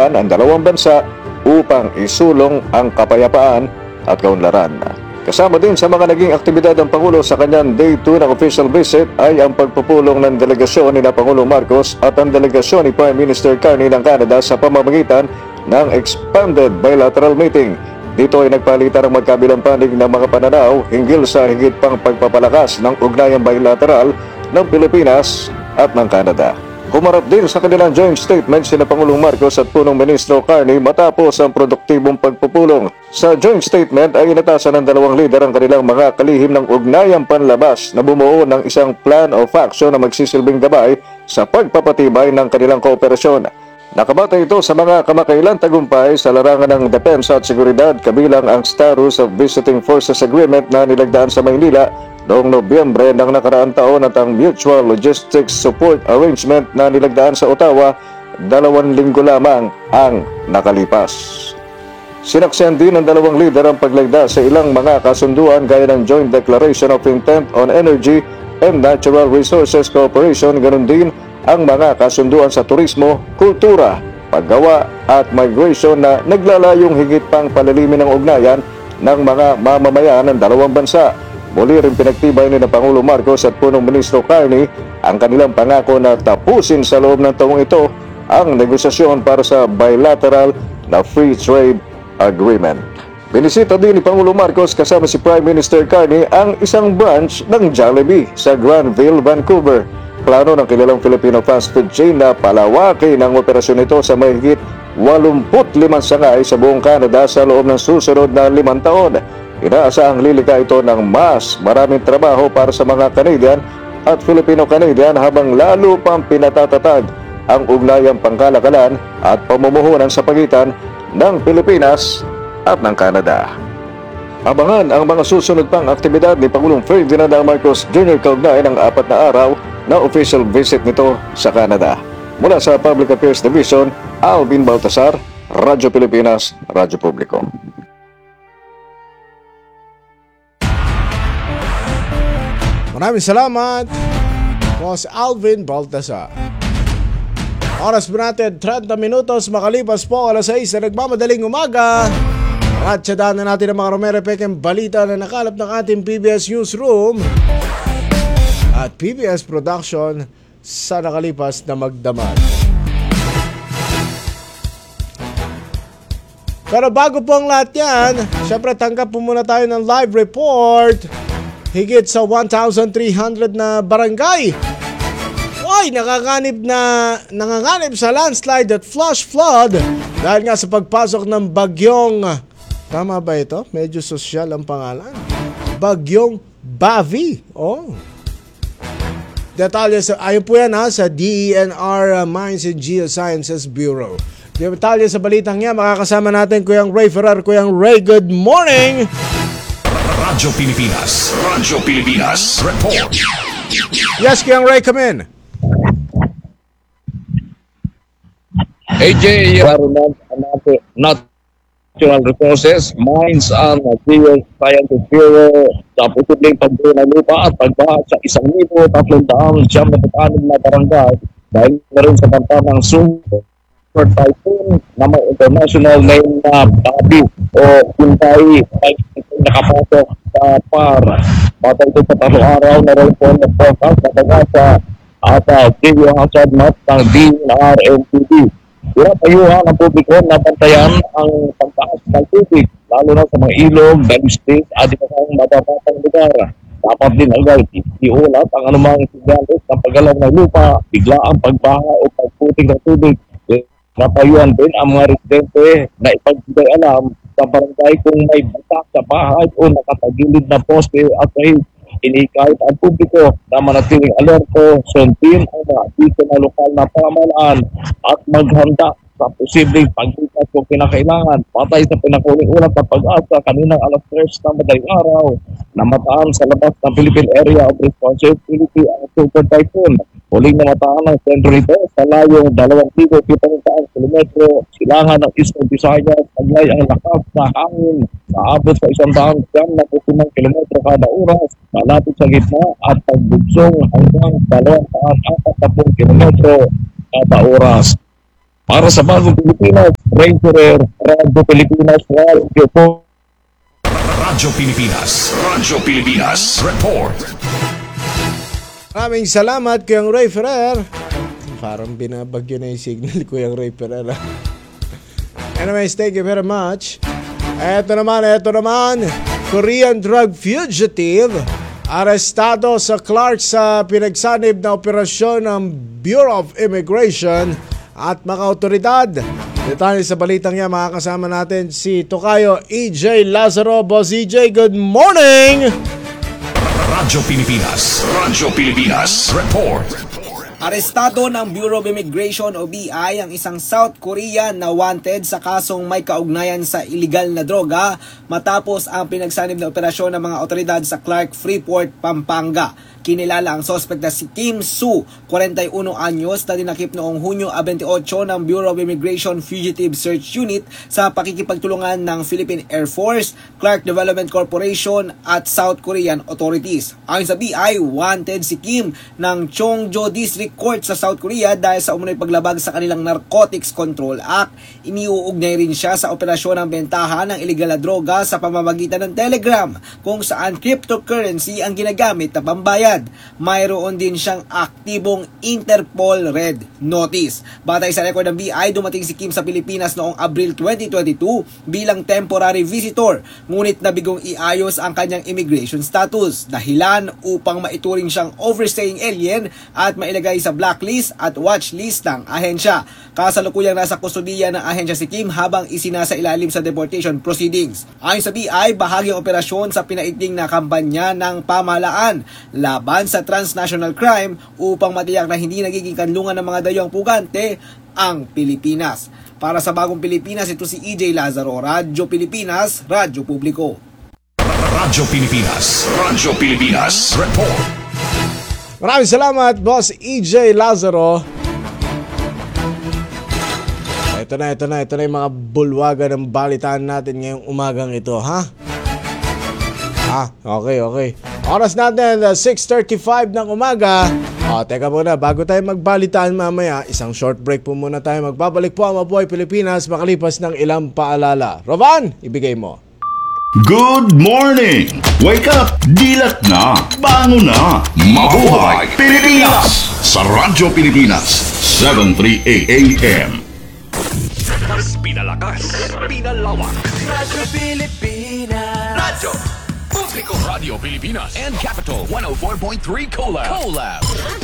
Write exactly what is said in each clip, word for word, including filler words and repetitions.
tulungan ang dalawang bansa upang isulong ang kapayapaan at kaunlaran. Kasama din sa mga naging aktibidad ng Pangulo sa kanyang day two ng official visit ay ang pagpupulong ng delegasyon ni na Pangulong Marcos at ang delegasyon ni Prime Minister Carney ng Canada sa pamamagitan ng expanded bilateral meeting. Dito ay nagpalitan ang magkabilang panig ng mga pananaw hinggil sa higit pang pagpapalakas ng ugnayang bilateral ng Pilipinas at ng Canada. Humarap din sa kanilang joint statement sina Pangulong Marcos at Punong Ministro Carney matapos ang produktibong pagpupulong. Sa joint statement ay inatasan ng dalawang lider ang kanilang mga kalihim ng ugnayang panlabas na bumuo ng isang plan of action na magsisilbing gabay sa pagpapatibay ng kanilang kooperasyon. Nakabatay ito sa mga kamakailang tagumpay sa larangan ng depensa at seguridad kabilang ang Status of Visiting Forces Agreement na nilagdaan sa Maynila noong Nobyembre ng nakaraang taon at ang Mutual Logistics Support Arrangement na nilagdaan sa Ottawa dalawang linggo lamang ang nakalipas. Sinaksihan din ng dalawang lider ang paglagda sa ilang mga kasunduan gaya ng Joint Declaration of Intent on Energy and Natural Resources Cooperation, ganun din ang mga kasunduan sa turismo, kultura, paggawa at migration na naglalayong higit pang palalimin ng ugnayan ng mga mamamayan ng dalawang bansa. Muli rin pinagtibay ni na Pangulo Marcos at Punong Ministro Carney ang kanilang pangako na tapusin sa loob ng taong ito ang negosasyon para sa bilateral na free trade agreement. Binisita din ni Pangulo Marcos kasama si Prime Minister Carney ang isang branch ng Jollibee sa Granville, Vancouver. Plano ng kilalang Filipino fast food chain na palawakin ang operasyon nito sa mahigit walumpu't limang sangay sa buong Canada sa loob ng susunod na limang taon. Inaasahang lilika ito ng mas maraming trabaho para sa mga Canadian at Filipino-Canadian habang lalo pang pinatatatag ang ugnayang pangkalakalan at pamumuhunan sa pagitan ng Pilipinas at ng Canada. Abangan ang mga susunod pang aktibidad ni Pangulong Ferdinand R. Marcos Junior kaugnay ng apat na araw na official visit nito sa Canada. Mula sa Public Affairs Division, Alvin Baltasar, Radyo Pilipinas, Radyo Publiko. Maraming salamat, Boss Alvin Baltasar. Oras po natin, thirty minutos makalipas po alas sais na nagmamadaling umaga. Ratsyadan na natin ang mga Romero Pekeng balita na nakalap ng ating P B S Newsroom at P B S Production sa nakalipas na magdamag. Pero bago po ang lahat yan, syempre tanggap po muna tayo ng live report. Higit sa one thousand three hundred na barangay ay nakakanib na nanganganib sa landslide at flash flood dahil nga sa pagpasok ng bagyong, tama ba ito? Medyo sosyal ang pangalan. Bagyong Bavi. Oh. Detalye sa, ayun po yan ha, sa D E N R uh, Mines and Geosciences Bureau. Detalye sa balitang yan, makakasama natin Kuyang Ray Ferrer. Kuyang Ray, good morning! Radyo Pilipinas. Radyo Pilipinas. Report. Yes, Kuyang Ray, come in. A J, Natural Resources, Mines and Geosciences Bureau sa posibleng pagbuo ng lupa at pagbaha sa isang libo tatlong daang siyam na pag-anim na barangay dahil na rin sa banta ng Super Typhoon na may international name na Babi o Kuntay ay nakapasok sa par. Patay ito sa tatlong araw na rin po na forecast na pag-asa at uh, Geohazard Map ng D N R M T D. Pinapayuhan ang publiko na pantayan ang pagtaas ng tubig, lalo na sa mga ilog, dalistis, at isang matatapang lugar. Dapat din agad iulat ang anumang signalis ng paggalaw ng lupa, bigla ang pagbaha o pagputing ng tubig. Napayuhan din ang mga residente na ipagbigay alam sa barangay kung may batak sa bahay o nakatagilid na poste at kahit inikahit ang publiko na manatiling alerto, sundin ang mga dito na lokal na pamahalaan at maghanda sa posibleng paglikas kung kinakailangan. Patay sa pinakuling ulat ng pag-asa kaninang alas tres na madaling araw na mataan sa labas ng Philippine Area of Responsibility ang Super Typhoon. Huling namataan ng sentro nito sa layong dalawang libo pitong kilometro, silangan ng Eastern Visayas, taglay ang lakas na hangin na abot sa isang daang siyam na pupunang kilometro kada oras, malapit sa gitna at pagbugsong hanggang dalawang daan apat na kilometro kada oras. Para sa Bagong Pilipinas, Ray Ferrer, Radyo Pilipinas, Radyo po. Radyo Pilipinas. Radyo Pilipinas. Report. Maraming salamat Kuyang Ray Ferrer. Parang binabagyo na yung signal Kuyang Ray Ferrer. Anyways, thank you very much. Eto naman, eto naman. Korean drug fugitive arestado sa Clark sa pinagsanib na operasyon ng Bureau of Immigration at mga otoridad. Detalye sa balitang yan, makakasama natin si Tokayo E J Lazaro. Boss E J, good morning! Radyo Pilipinas. Radyo Pilipinas. Report. Arestado ng Bureau of Immigration o B I ang isang South Korean na wanted sa kasong may kaugnayan sa iligal na droga matapos ang pinagsanib na operasyon ng mga otoridad sa Clark, Freeport, Pampanga. Kinilala ang suspect na si Kim Soo, forty-one anyos, na dinakip noong Hunyo twenty-eight ng Bureau of Immigration Fugitive Search Unit sa pakikipagtulungan ng Philippine Air Force, Clark Development Corporation at South Korean authorities. Ayon sa B I, wanted si Kim ng Chongjo District Court sa South Korea dahil sa umunoy paglabag sa kanilang Narcotics Control Act. Iniuugnay rin siya sa operasyon ng bentahan ng iligal na droga sa pamamagitan ng Telegram, kung saan cryptocurrency ang ginagamit na pambayad. Mayroon din siyang aktibong Interpol Red Notice. Batay sa record ng B I, dumating si Kim sa Pilipinas noong Abril twenty twenty-two bilang temporary visitor, ngunit nabigong iayos ang kanyang immigration status, dahilan upang maituring siyang overstaying alien at mailagay sa blacklist at watchlist ng ahensya. Kasalukuyang nasa kustodiya ng ahensya si Kim habang isinasa ilalim sa deportation proceedings. Ayon sa B I, bahagi ang operasyon sa pinaiting na kampanya ng pamahalaan laban sa transnational crime upang matiyak na hindi nagiging kanlungan ng mga dayuhang pugante ang Pilipinas. Para sa Bagong Pilipinas, ito si E J Lazaro, Radyo Pilipinas, Radyo Publiko. Radyo Pilipinas. Radyo Pilipinas. Report. Maraming salamat, Boss E J Lazaro. Ito na, ito na, ito na yung mga bulwagan ng balitaan natin ngayong umagang ito, ha? Ha? Okay, okay. Oras natin, uh, six thirty-five ng umaga. O, teka muna, bago tayo magbalitaan mamaya, isang short break po muna tayo. Magbabalik po ang Mabuhay Pilipinas makalipas ng ilang paalala. Rovan, ibigay mo. Good morning! Wake up! Dilat na! Bangon na! Mabuhay Pilipinas! Sa Radyo Pilipinas, seven thirty-eight A M. Mas pinalakas. Pinalawak. Radyo Pilipinas. Radyo Publiko. Radio Pilipinas and Capital one oh four point three Collab. Collab.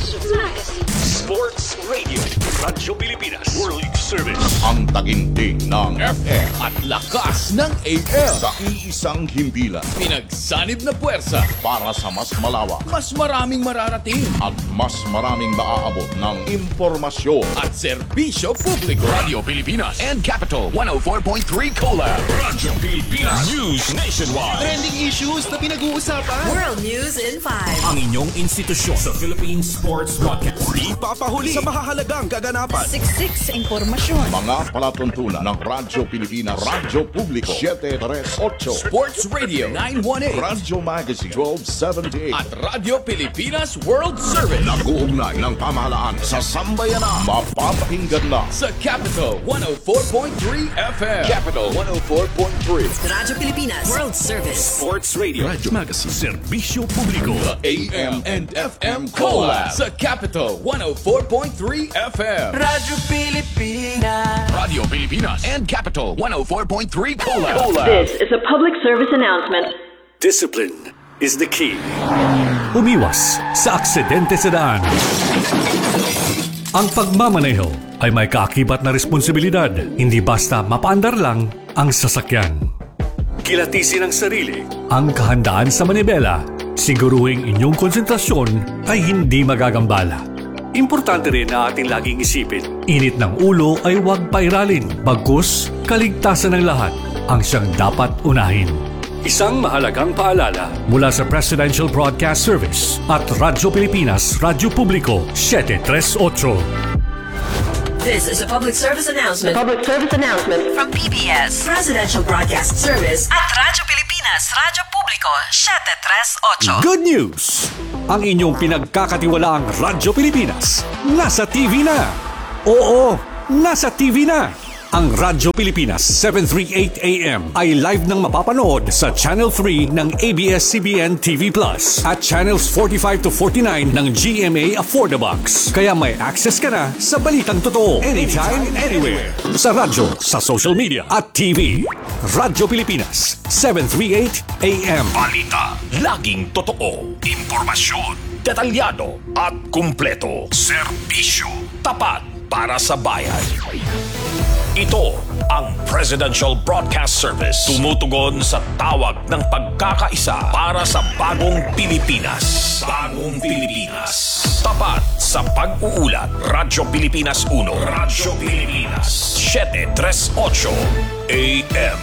Sports Radio. Radyo Pilipinas. World Service. Ang taginting ng F M At lakas ng A M. sa iisang himpilan Pinagsanib na puwersa. para sa mas malawak Mas maraming mararating. at mas maraming maaabot ng impormasyon. At serbisyo publiko. Radio Pilipinas and Capital one oh four point three Collab. Radyo Pilipinas. News nationwide. Trending issues na pinag-uusapan. World News in five. Ang inyong institusyon sa Philippine Sports Broadcast. Di papahuli sa mahahalagang kaganapan. Siksik sa impormasyon. Mga palatuntunan ng Radyo Pilipinas, Radyo Publiko, seven thirty-eight, Sports Radio nine eighteen. Radyo Magazine, twelve seventy-eight. At Radio Pilipinas World Service. Nag-uugnay ng pamahalaan sa sambayanan. Mapapakinggan na Sa Capital one oh four point three F M. Capital one oh four point three. Radyo Pilipinas World Service. Sports Radio. Radyo Magazine. Serbisyo Publiko. The A M and F M Collab. Sa Capital one oh four point three F M. Radyo Pilipinas. Radio Pilipinas and Capital one oh four point three Collab. This is a public service announcement. Discipline is the key. Umiwas sa aksidente sa daan. Ang pagmamaneho ay may kaakibat na responsibilidad, hindi basta mapaandar lang ang sasakyan. Kilatisin ang sarili, ang kahandaan sa manibela, siguruhing inyong konsentrasyon ay hindi magagambala. Importante rin na ating laging isipin, init ng ulo ay huwag pairalin, bagkus kaligtasan ng lahat ang siyang dapat unahin. Isang mahalagang paalala mula sa Presidential Broadcast Service at Radyo Pilipinas, Radyo Publiko, seven thirty-eight. This is a public service announcement Public service announcement. from P B S, Presidential Broadcast Service at Radyo Pilipinas, Radyo Publiko, seven thirty-eight. Good news! Ang inyong pinagkakatiwalaang Radyo Pilipinas nasa T V na. Oo, nasa T V na. Ang Radyo Pilipinas seven thirty-eight A M ay live nang mapapanood sa Channel three ng A B S C B N T V Plus at Channels forty-five to forty-nine ng G M A Affordabox. Kaya may access ka na sa balitang totoo anytime, anywhere. Sa radyo, sa social media at T V. Radyo Pilipinas seven thirty-eight A M. Balita, laging totoo. Impormasyon, detalyado at kumpleto. Serbisyo, tapat para sa bayan. Ito ang Presidential Broadcast Service. Tumutugon sa tawag ng pagkakaisa para sa bagong Pilipinas. Bagong Pilipinas. Tapat sa pag-uulat. Radyo Pilipinas uno. Radyo Pilipinas seven thirty-eight A M.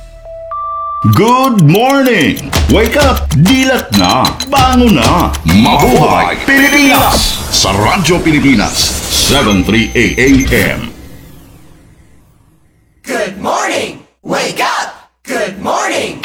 Good morning! Wake up! Dilat na! Bangon na! Mabuhay Pilipinas! Sa Radyo Pilipinas seven thirty-eight A M. Good morning! Wake up! Good morning!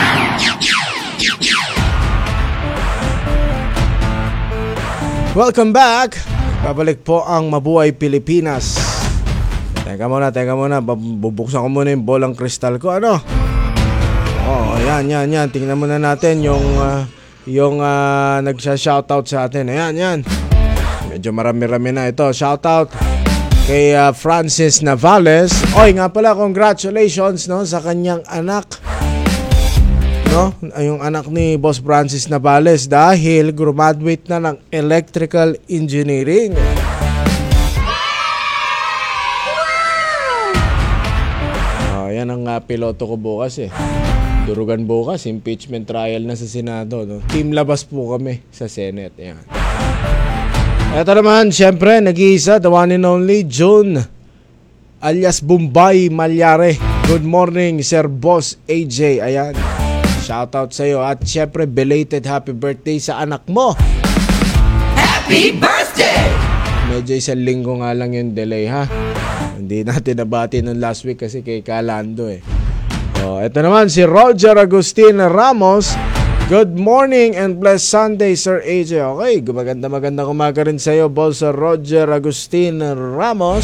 Welcome back! Babalik po ang Mabuhay Pilipinas. Teka muna, teka muna. Bubuksan ko muna yung bolang kristal ko. Ano? Oh, yan, yan, yan. Tingnan muna natin yung uh, yung uh, nagsha-shoutout sa atin. Ayan, yan. Medyo marami-rami na ito. Shoutout kay uh, Francis Navales. Oy, nga pala, congratulations no sa kanyang anak. No, yung anak ni Boss Francis Navales dahil graduate na ng Electrical Engineering. Oh, yan ang uh, piloto ko bukas eh. Durugan bukas, impeachment trial na sa Senado. No? Team labas po kami sa Senate. Yan. Ito naman, syempre, nag-iisa, the one and only, June, alias Bombay Malyare. Good morning, Sir Boss A J. Ayan, shoutout sa'yo. At syempre, belated happy birthday sa anak mo. Happy birthday! Medyo isang linggo nga lang yung delay, ha? Hindi natin nabati nung last week kasi kay Kalando, eh. So, ito naman, si Roger Agustin Ramos. Good morning and blessed Sunday, Sir A J. Okay, maganda-maganda kumaga rin sa'yo, Boss Roger Agustin Ramos.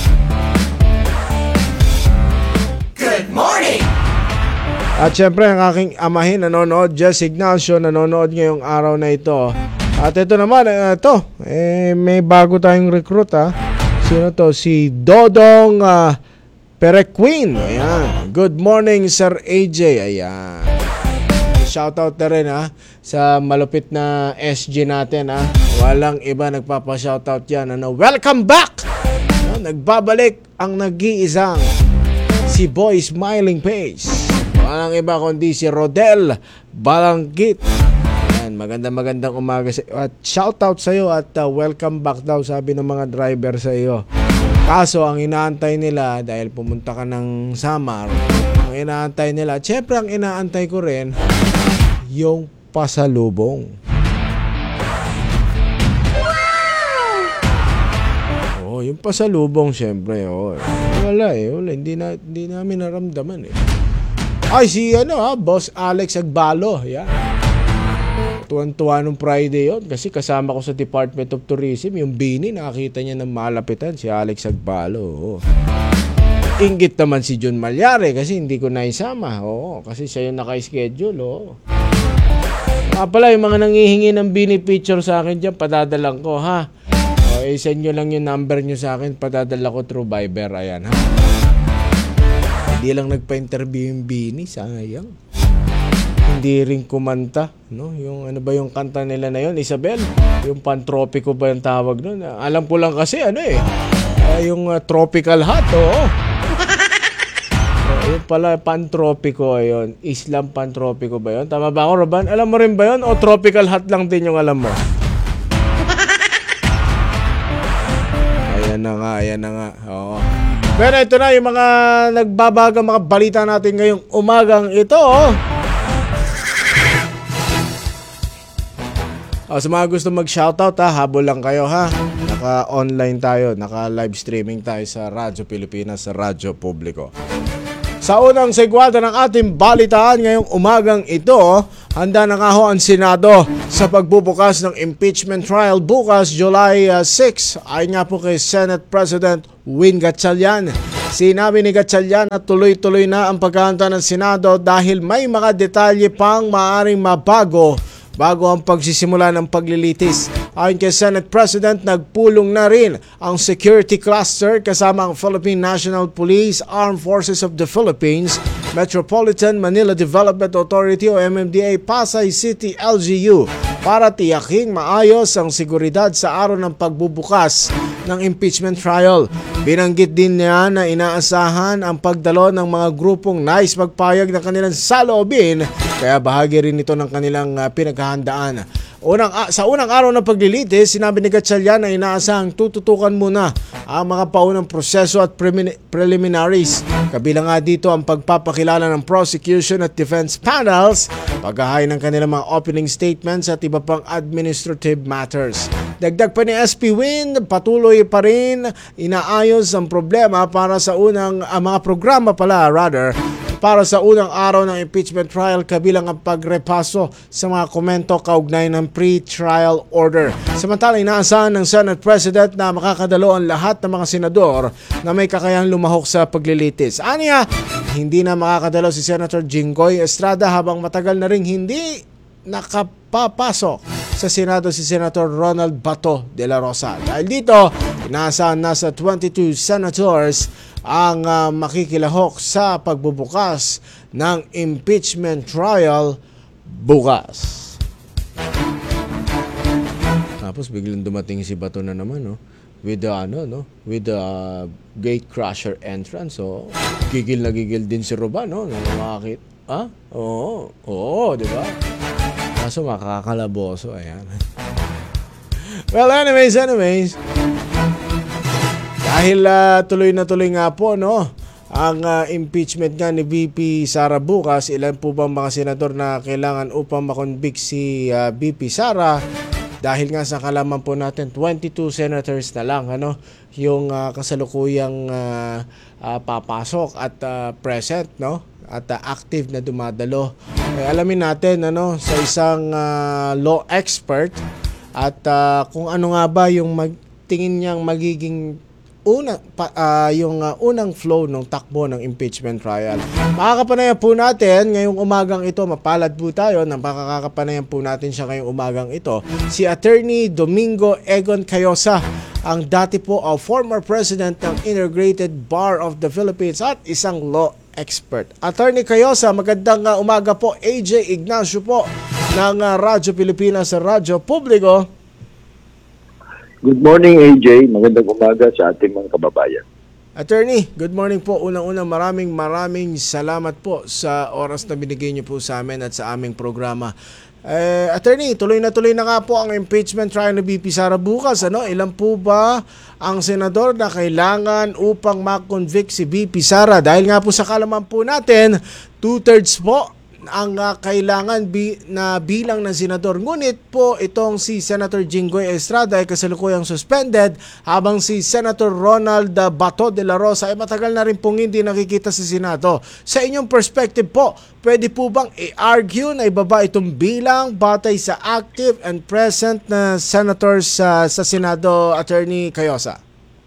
Good morning! At syempre, ang aking amahin nanonood, Jess Ignacio, nanonood ngayong araw na ito. At ito naman, ito, eh, may bago tayong recruit, ha. Sino to? Si Dodong uh, Perequin. Ayan. Good morning, Sir A J. Ayan. Shoutout na rin ha sa malupit na S G natin ha. Walang iba nagpapa-shoutout yan. Ano? Welcome back! No, nagbabalik ang nag-iisang si Boy Smiling Face. Walang iba kundi si Rodel Balangkit. Ayan, maganda-magandang umaga sa iyo. At shoutout sa iyo at uh, welcome back daw sabi ng mga driver sa iyo. Kaso ang inaantay nila dahil pumunta ka ng Samar, ang inaantay nila, syempre ang inaantay ko rin yung pasalubong. Wow! Oh, yung pasalubong syempre, oh. Wala eh, wala, hindi na hindi namin naramdaman eh. Ay si ano ha, Boss Alex Agbalo, yan. Tuwan-tuwa nung Friday yon kasi kasama ko sa Department of Tourism, yung Bini, nakakita niya ng malapitan si Alex Agbalo. Oh. Inggit naman si John Malyare kasi hindi ko naisama. Oo, kasi siya yung naka-schedule. Oo. Ah, pala, yung mga nangihingi ng Bini picture sa akin dyan, padadalang ko, ha? O, i-send nyo lang yung number nyo sa akin, padadala ko through Viber. Ayan, ha? Hindi lang nagpa-interview yung Bini, sayang. Hindi rin kumanta, no? Yung ano ba yung kanta nila na yun, Isabel? Yung Pantropiko ba yung tawag nun? Alam ko lang kasi, ano eh, uh, yung uh, Tropical Hot, oo. Yung pala, Pantropiko yun. Islam Pantropiko ba yun? Tama ba ako, Roban? Alam mo rin ba yun? O Tropical Hot lang din yung alam mo? Ayan na nga, ayan na nga. Oo. Pero ito na yung mga nagbabagang mga balita natin ngayong umagang ito. Oh. O, sa mga gusto mag-shoutout ha, habol lang kayo ha. Naka-online tayo, naka-live streaming tayo sa Radyo Pilipinas, sa Radyo Publiko. Sa unang segwado ng ating balitaan ngayong umagang ito, handa na nga ho ang Senado sa pagbubukas ng impeachment trial bukas July six. Ayon nga po kay Senate President Win Gatchalian. Sinabi ni Gatchalian na tuloy-tuloy na ang paghahanda ng Senado dahil may mga detalye pang maaaring mabago bago ang pagsisimula ng paglilitis. Ayon kay Senate President, nagpulong na rin ang security cluster kasama ang Philippine National Police, Armed Forces of the Philippines, Metropolitan Manila Development Authority o M M D A, Pasay City L G U para tiyaking maayos ang seguridad sa araw ng pagbubukas ng impeachment trial. Binanggit din niya na inaasahan ang pagdalo ng mga grupong nais magpayag ng kanilang saloobin, kaya bahagi rin ito ng kanilang uh, pinaghahandaan. Unang, uh, sa unang araw ng paglilitis, sinabi ni Gatchalian na inaasahang tututukan muna ang mga paunang proseso at pre- preliminaries. Kabilang nga dito ang pagpapakilala ng prosecution at defense panels, paghahay ng kanilang mga opening statements at iba pang administrative matters. Dagdag pa ni S P Win, patuloy pa rin inaayos ang problema para sa unang, uh, mga programa pala rather, para sa unang araw ng impeachment trial kabilang ang pagrepaso sa mga komento kaugnay ng pre-trial order. Samantalang inaasahan ng Senate President na makakadalo ang lahat ng mga senador na may kakayang lumahok sa paglilitis. Aniya, hindi na makakadalo si Senator Jinggoy Estrada habang matagal na ring hindi nakapapasok sa Senado si Senator Ronald Bato de la Rosa. Dahil dito, inaasahan na sa twenty-two senators ang uh, makikilahok sa pagbubukas ng impeachment trial bukas. Tapos biglang dumating si Bato na naman, no? With the ano, no? With the uh, gate crusher entrance, so gigil na gigil din si Roba, no? Makakit. Ah? Oo. Oo, di ba? Kaso makakalaboso, ayan. Well, anyways, anyways. Dahil uh, tuloy na tuloy nga po, no, ang uh, impeachment nga ni V P Sara bukas, ilan po bang mga senador na kailangan upang makonvict si uh, V P Sara? Dahil nga sa kalaman po natin, twenty-two senators na lang, ano, yung uh, kasalukuyang uh, uh, papasok at uh, present, no? At uh, active na dumadalo. Eh, alamin natin, ano, sa isang uh, law expert at uh, kung ano nga ba yung mag, tingin niyang magiging una pa, uh, yung uh, unang flow ng takbo ng impeachment trial. Makakapanayan po natin ngayong umagang ito, mapalad po tayo nang makakapanayan po natin siya ngayong umagang ito, si Attorney Domingo Egon Cayosa, ang dati po o uh, former president ng Integrated Bar of the Philippines at isang law expert. Attorney Cayosa, magandang uh, umaga po. A J Ignacio po ng uh, Radyo Pilipinas sa Radyo Publiko. Good morning, A J. Magandang umaga sa ating mga kababayan. Attorney, good morning po. Unang-unang maraming maraming salamat po sa oras na binigay niyo po sa amin at sa aming programa. Eh, Attorney, tuloy na tuloy na nga po ang impeachment trial ni V P Sara bukas. Ano? Ilan po ba ang senador na kailangan upang makonvict si V P Sara? Dahil nga po sa kalaman po natin, two-thirds po ang uh, kailangan bi- na bilang ng senador. Ngunit po itong si Senator Jinggoy Estrada ay kasalukuyang suspended, habang si Senator Ronald Bato de la Rosa ay matagal na rin pong hindi nakikita sa Senado. Sa inyong perspective po, pwede po bang i-argue na ibaba itong bilang batay sa active and present na senators sa, sa Senado, Attorney Cayosa?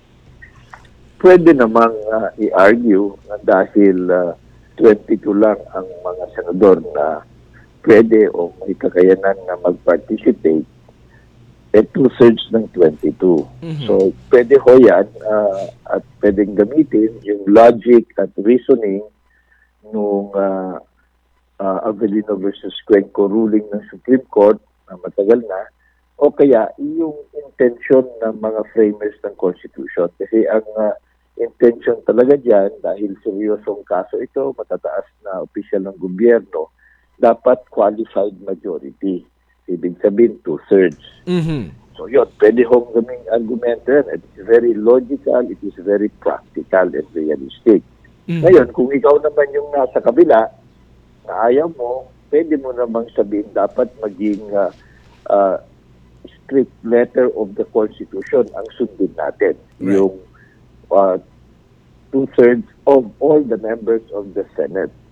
Pwede namang uh, i-argue uh, dahil uh, twenty-two lang ang mga senador na pwede o may kakayanan na mag-participate, eh two-thirds ng twenty-two. Mm-hmm. So, pwede ho yan uh, at pwedeng gamitin yung logic at reasoning nung uh, uh, Avelino versus Cuenco ruling ng Supreme Court na matagal na, o kaya yung intention ng mga framers ng Constitution. Kasi ang uh, intention talaga dyan, dahil seryosong kaso ito, matataas na opisyal ng gobyerno, dapat qualified majority. Ibig sabihin, two-thirds. Mm-hmm. So yun, pwede hong gaming argumento yan. It is very logical, it is very practical and realistic. Mm-hmm. Ngayon, kung ikaw naman yung nasa kabila, na ayaw mo, pwede mo namang sabihin, dapat maging uh, uh, strict letter of the Constitution ang sundin natin. Right. Yung Uh, two-thirds of all the members of the Senate.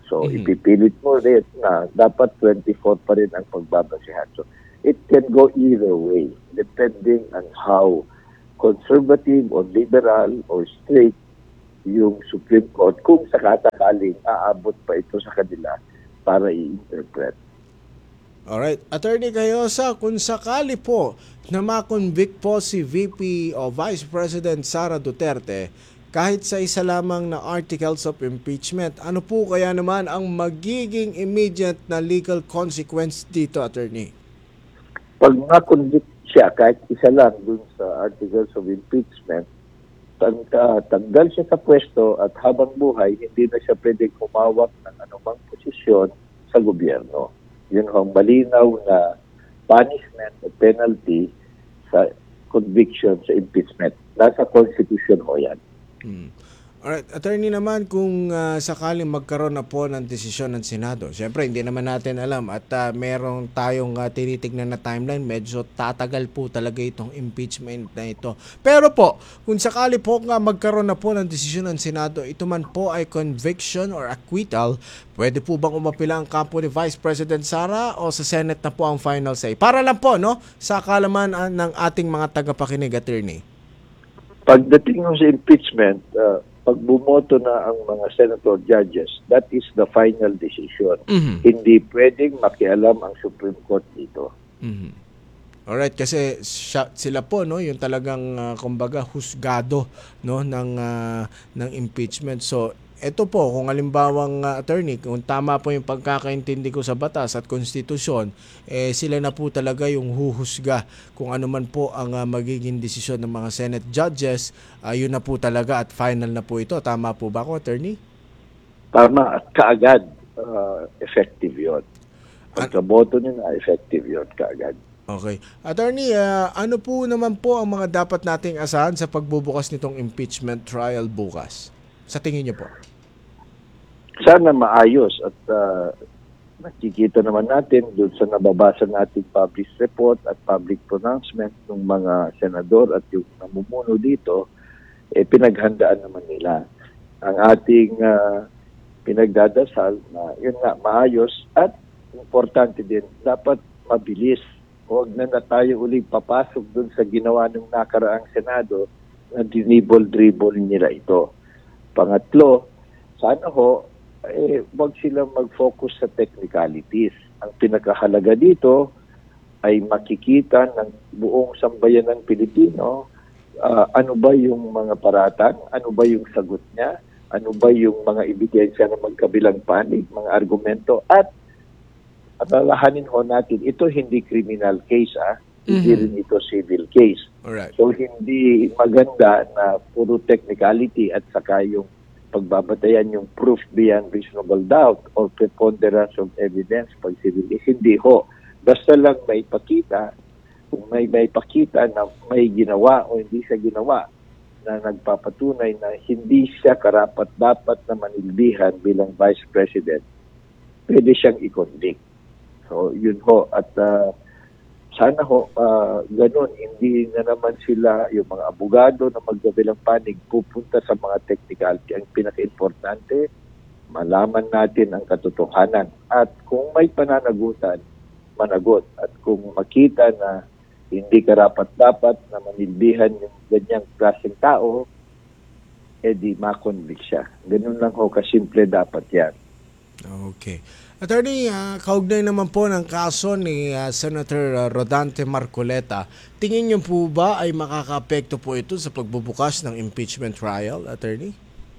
So, Mhm. ipipilit mo rin na dapat twenty-four pa rin ang pagbabasihan. So, it can go either way depending on how conservative or liberal or straight yung Supreme Court kung sakasakaling aabot pa ito sa kanila para i-interpret. Alright. Attorney Cayosa, kung sakali po na makonvict po si V P o Vice President Sara Duterte kahit sa isa lamang na articles of impeachment, ano po kaya naman ang magiging immediate na legal consequence dito, Attorney? Pag na-convict siya, kahit isa lang dun sa articles of impeachment, tang- ah, tanggal siya sa pwesto at habang buhay, hindi na siya pwedeng humawak ng anumang posisyon sa gobyerno. Yun ang malinaw na punishment o penalty sa conviction sa impeachment. Nasa Constitution ho yan. Hmm. Alright, attorney naman, kung uh, sakaling magkaroon na po ng desisyon ng Senado, syempre hindi naman natin alam at uh, meron tayong uh, tinitignan na timeline, medyo tatagal po talaga itong impeachment na ito. Pero po, kung sakali po nga magkaroon na po ng desisyon ng Senado, ito man po ay conviction or acquittal, pwede po bang umapila ang kampo ni Vice President Sara o sa Senate na po ang final say? Para lang po, no, sa kalaman uh, ng ating mga tagapakinig, attorney. Pagdating mo sa impeachment, uh, pag bumoto na ang mga senator judges, that is the final decision. Mhm. Hindi pwedeng makialam ang Supreme Court dito. Mhm. Alright, kasi siya, sila po, no, yung talagang uh, kumbaga husgado, no, ng uh, ng impeachment. So ito po, kung halimbawang uh, attorney, kung tama po yung pagkakaintindi ko sa batas at konstitusyon, eh sila na po talaga yung huhusga kung ano man po ang uh, magiging desisyon ng mga Senate judges, uh, yun na po talaga at final na po ito. Tama po ba ako, attorney? Tama, at kaagad uh, effective yun. Pagkaboto nila, effective yun kaagad. Okay. Attorney, uh, ano po naman po ang mga dapat nating asahan sa pagbubukas nitong impeachment trial bukas? Sa tingin niyo po? Sana maayos at uh, nakikita naman natin doon sa nababasa nating published report at public pronouncement ng mga senador at yung namumuno dito, eh, pinaghandaan naman nila ang ating uh, pinagdadasal na yun nga, maayos at importante din, dapat mabilis. Huwag na na tayo uling papasok doon sa ginawa ng nakaraang Senado na dinibol-dribble nila ito. Pangatlo, sana ho, eh, wag silang mag-focus sa technicalities. Ang pinakahalaga dito ay makikita ng buong sambayan ng Pilipino uh, ano ba yung mga paratang, ano ba yung sagot niya, ano ba yung mga ebidensya na magkabilang panig, mga argumento, at alalahanin ho natin, ito hindi criminal case, ah. Hindi Mhm. rin ito civil case. Alright. So, hindi maganda na puro technicality at saka yung pagbabatayan yung proof beyond reasonable doubt or preponderance of evidence pag civil case. Hindi ho. Basta lang may pakita, kung may may pakita na may ginawa o hindi siya ginawa na nagpapatunay na hindi siya karapat-dapat na manilbihan bilang Vice President, pwede siyang i-convict. So, yun ho. At uh, sana ho, uh, ganun, hindi na naman sila, yung mga abogado na magkabilang panig, pupunta sa mga technicality. Ang pinaka-importante, malaman natin ang katotohanan. At kung may pananagutan, managot. At kung makita na hindi karapat-dapat na manilbihan yung ganyang klaseng tao, edi makonvict siya. Ganun lang ho, kasimple dapat yan. Okay. Attorney, uh, kaugnay naman po ng kaso ni uh, Senator uh, Rodante Marcoleta, tingin niyo po ba ay makaka-apekto po ito sa pagbubukas ng impeachment trial, attorney?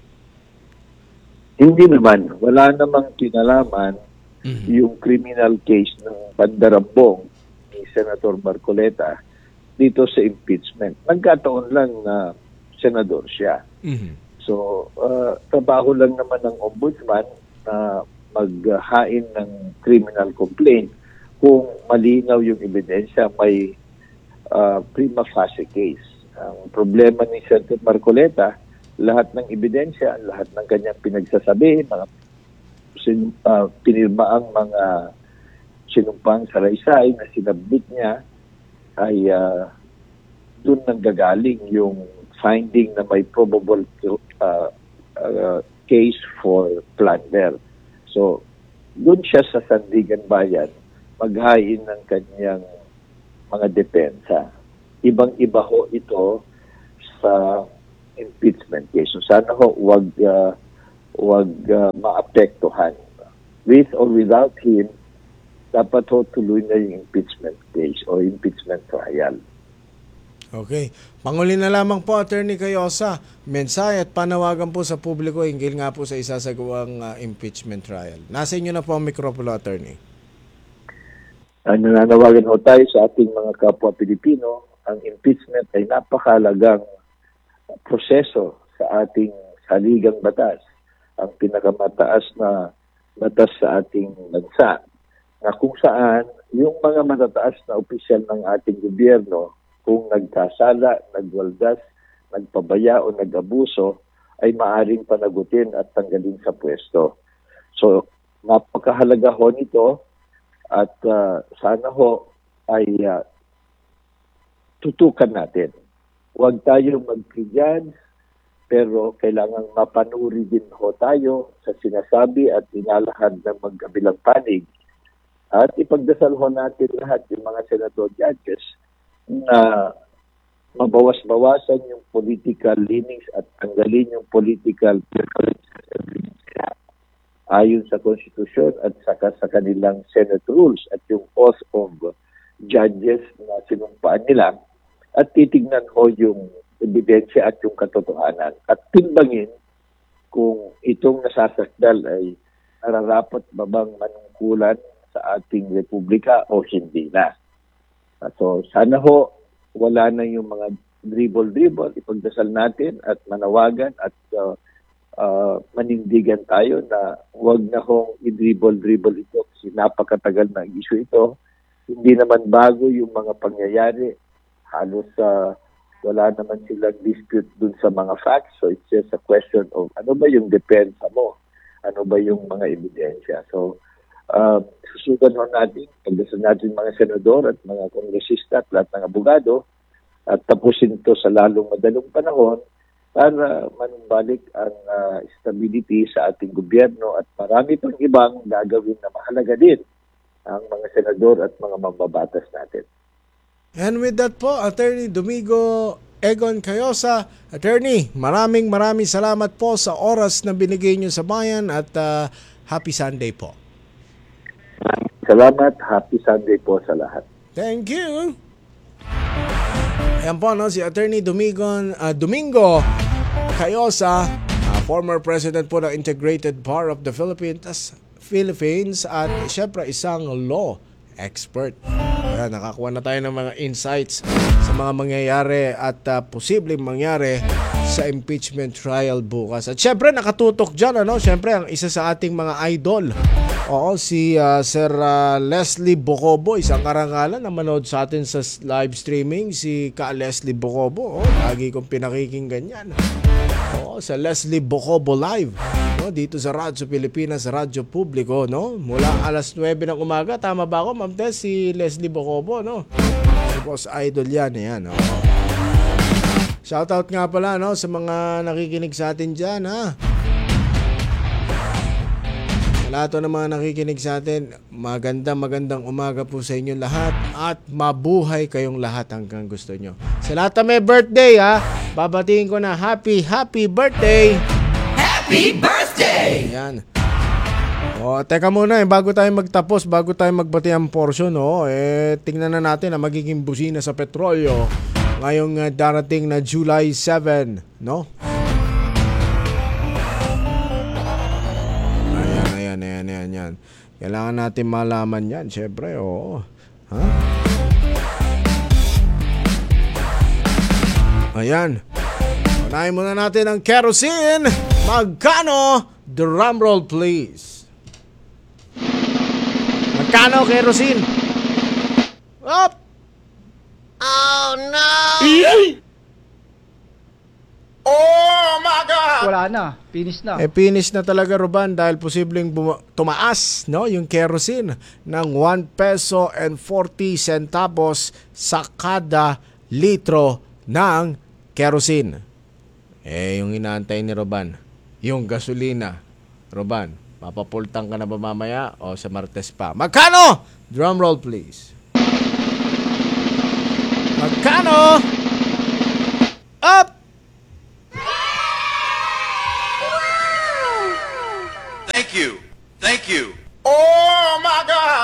Hindi naman. Wala namang kinalaman Mhm. yung criminal case ng pandarambong ni Senator Marcoleta dito sa impeachment. Nagkataon lang na senador siya. Mhm. So, uh, trabaho lang naman ng ombudsman na maghain ng criminal complaint kung malinaw yung ebidensya, may uh, prima facie case. Ang problema ni Senator Marcoleta, lahat ng ebidensya, lahat ng kanyang pinagsasabi, mga sin, uh, pinirmaang mga sinumpang salaysay na sinabit niya ay uh, doon nanggagaling yung finding na may probable uh, uh, case for plunder. So, doon siya sa Sandigan Bayan, maghain ng kanyang mga depensa. Ibang-iba ho ito sa impeachment case. So, sana ho, wag, uh, wag uh, maapektuhan. With or without him, dapat ho tuloy na yung impeachment case o impeachment trial. Okay. Panguli na lamang po, Attorney Cayosa, mensahe at panawagan po sa publiko hinggil nga po sa isasagawang uh, impeachment trial. Nasa inyo na po ang mikropono, Attorney. Uh, nananawagan ho tayo sa ating mga kapwa Pilipino, ang impeachment ay napakahalagang proseso sa ating saligang batas. Ang pinakamataas na batas sa ating bansa, na kung saan yung mga matataas na opisyal ng ating gobyerno, kung nagkasala, nagwaldas, nagpabaya o nag-abuso, ay maaring panagutin at tanggalin sa pwesto. So, napakahalaga ho nito at uh, sana ho ay uh, tutukan natin. Huwag tayo mag-prejudge, pero kailangan mapanuri din ho tayo sa sinasabi at inalahad ng magkabilang panig. At ipagdasal ho natin lahat yung mga senador judges na mabawas-bawasan yung political leanings at tanggalin yung political preferences ayon sa konstitusyon at saka sa kanilang Senate rules at yung oath of judges na sinumpaan nila at titignan ho yung ebidensya at yung katotohanan at timbangin kung itong nasasakdal ay nararapat ba bang manungkulan sa ating republika o hindi na. So, sana ho, wala na yung mga dribble-dribble. Ipagdasal natin at manawagan at uh, uh, manindigan tayo na huwag na hong i-dribble-dribble ito kasi napakatagal na issue ito. Hindi naman bago yung mga pangyayari. Halos uh, wala naman silang dispute dun sa mga facts. So, it's just a question of ano ba yung depensa mo? Ano ba yung mga ebidensya? So, Uh, susugan ho natin, pagdasal natin mga senador at mga kongresista at lahat ng abogado at tapusin ito sa lalong madalong panahon para manumbalik ang uh, stability sa ating gobyerno at marami pang ibang gagawin na mahalaga din ang mga senador at mga mambabatas natin. And with that po, Attorney Domingo Egon Cayosa, Attorney, maraming maraming salamat po sa oras na binigay niyo sa bayan at uh, happy Sunday po. Salamat. Happy Sunday po sa lahat. Thank you. Ayan po, no, si Attorney Domingo, uh, Domingo Cayosa, uh, former president po ng Integrated Bar of the Philippines, Philippines at syempre isang law expert. Ayan, nakakuha na tayo ng mga insights sa mga mangyayari at uh, posibleng mangyari sa impeachment trial bukas. At syempre nakatutok dyan, ano, syempre ang isa sa ating mga idol. Oo, si uh, Sir uh, Leslie Bocobo, isang karangalan na manood sa atin sa live streaming, si Ka Leslie Bocobo. Oh, lagi kong pinakikinggan yan. Oo, sa Leslie Bocobo Live, no, dito sa Radyo Pilipinas, Radyo Publiko, no? Mula alas nuwebe ng umaga, tama ba ako, Ma'am Tess? Si Leslie Bocobo, no? Si Boss Idol yan, yan, oh. Shoutout nga pala, no, sa mga nakikinig sa atin dyan, ha? Lahat ng mga nakikinig sa atin, magandang magandang umaga po sa inyo lahat at mabuhay kayong lahat hanggang gusto nyo. Sa lahat na may birthday, ha, babatiin ko na happy, happy birthday! Happy birthday! Ayan. O, teka muna, eh, bago tayo magtapos, bago tayo magbati ang portion, no, eh, tingnan na natin ang magiging busina sa petrolyo ngayong uh, darating na July seventh, no? Ayan, ayan, yan. Kailangan natin malaman yan, syempre, oo. Ha? Ayan. Unahin muna natin ang kerosene. Magkano? Drum roll, please. Magkano kerosene? Up! Oh no! Oh my God! Wala na. Finish na. Eh, finish na talaga, Ruban, dahil posibleng buma- tumaas, no, yung kerosene ng one peso and forty centavos sa kada litro ng kerosene. Eh, yung inaantay ni Ruban, yung gasolina, Ruban, Mapapultang ka na ba mamaya o sa Martes pa? Magkano? Drum roll please. Magkano? Up! Thank you. Thank you. Oh my God!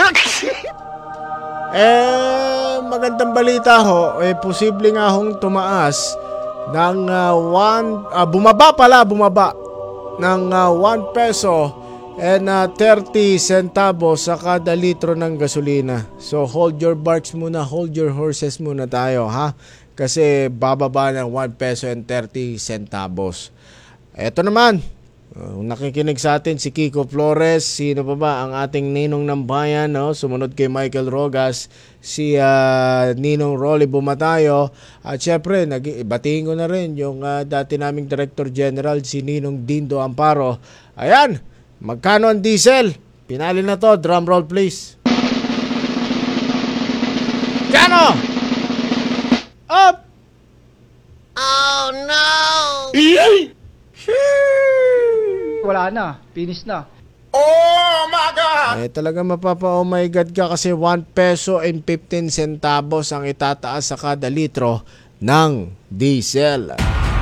Eh, magandang balita ho, eh, posible nga hong tumaas ng uh, one, uh, bumaba pala, bumaba ng uh, one peso and uh, thirty centavos sa kada litro ng gasolina. So hold your barks muna, hold your horses muna tayo ha, kasi bababa ng one peso and thirty centavos. Eto naman, Uh, nakikinig sa atin si Kiko Flores, sino pa ba ang ating ninong ng bayan, no? Sumunod kay Michael Rogas, si uh, Ninong Rolly Bumatayo, at syempre nag- batiin ko na rin yung uh, dati naming Director General si Ninong Dindo Amparo. Ayan, magkano ang diesel? Pinali na to, drum roll please. Kano? Up! Oh no! Wala na, finish na. Oh my God! Eh talaga mapapa oh my God ka kasi one peso and fifteen centavos ang itataas sa kada litro ng diesel.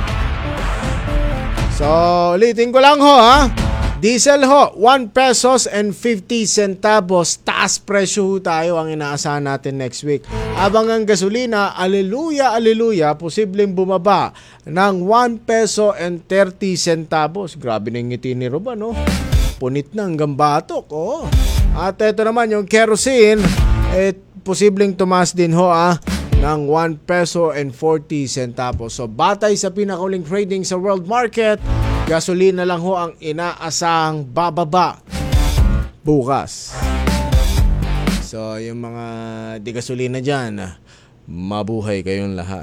So, ulitin ko lang ho ha. Diesel ho, one pesos and fifty centavos. Taas presyo ho tayo ang inaasahan natin next week. Abang ang gasolina, aleluya, aleluya, posibleng bumaba ng one peso and thirty centavos. Grabe na yung ngiti ni Roba, no? Punit na hanggang batok, oh. At ito naman yung kerosene, eh, posibleng tumaas din ho ah, ng one peso and forty centavos. So, batay sa pinakauling trading sa world market, gasolina lang ho ang inaasahang bababa bukas. So, yung mga di gasolina dyan, mabuhay kayong lahat.